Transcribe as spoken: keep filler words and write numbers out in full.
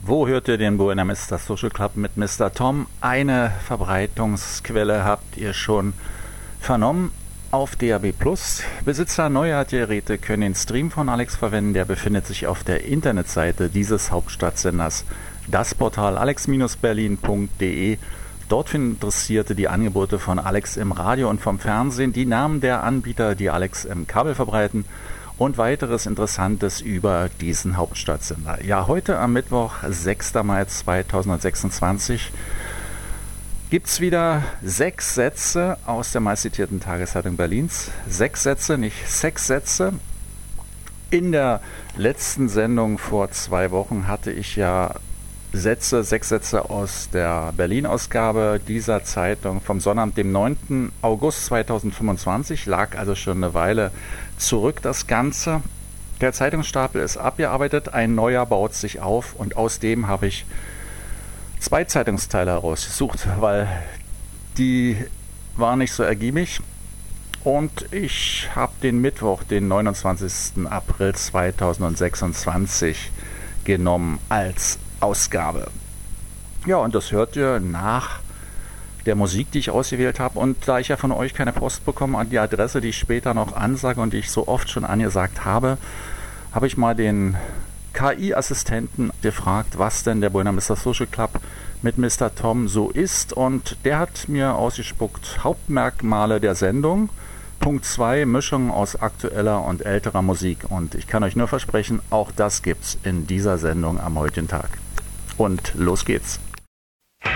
Wo hört ihr den Buena Vista Social Club mit Mister Tom? Eine Verbreitungsquelle habt ihr schon vernommen auf D A B plus. Besitzer neuer Geräte können den Stream von Alex verwenden. Der befindet sich auf der Internetseite dieses Hauptstadtsenders, das Portal alex berlin punkt de. Dort finden Interessierte die Angebote von Alex im Radio und vom Fernsehen, die Namen der Anbieter, die Alex im Kabel verbreiten und weiteres Interessantes über diesen Hauptstadtsender. Ja, heute am Mittwoch, sechster Mai zweitausendsechsundzwanzig, gibt es wieder sechs Sätze aus der meistzitierten Tageszeitung Berlins. Sechs Sätze, nicht sechs Sätze. In der letzten Sendung vor zwei Wochen hatte ich ja Sätze, sechs Sätze aus der Berlin-Ausgabe dieser Zeitung vom Sonnabend, dem neunten August zweitausendfünfundzwanzig, lag also schon eine Weile zurück das Ganze. Der Zeitungsstapel ist abgearbeitet, ein neuer baut sich auf und aus dem habe ich zwei Zeitungsteile herausgesucht, weil die waren nicht so ergiebig. Und ich habe den Mittwoch, den neunundzwanzigsten April zweitausendsechsundzwanzig genommen als Ausgabe. Ja, und das hört ihr nach der Musik, die ich ausgewählt habe. Und da ich ja von euch keine Post bekomme an die Adresse, die ich später noch ansage und die ich so oft schon angesagt habe, habe ich mal den K I-Assistenten gefragt, was denn der Buena Vista Social Club mit Mister Tom so ist. Und der hat mir ausgespuckt Hauptmerkmale der Sendung. Punkt zwei, Mischung aus aktueller und älterer Musik. Und ich kann euch nur versprechen, auch das gibt's in dieser Sendung am heutigen Tag. Und los geht's.